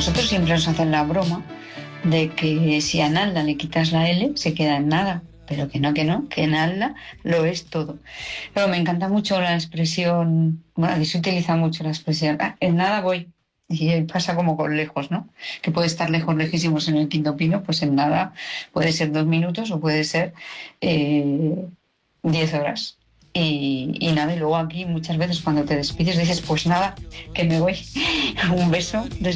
nosotros siempre nos hacen la broma de que si a Nalda le quitas la L, se queda en nada. Pero que no, que Nalda lo es todo. Pero me encanta mucho la expresión, bueno, aquí se utiliza mucho la expresión, en nada voy. Y pasa como con lejos, ¿no? Que puede estar lejos, lejísimos en el Quinto Pino, pues en nada puede ser 2 minutos o puede ser 10 horas. Y nada, y luego aquí muchas veces cuando te despides dices, pues nada, que me voy. Un beso desde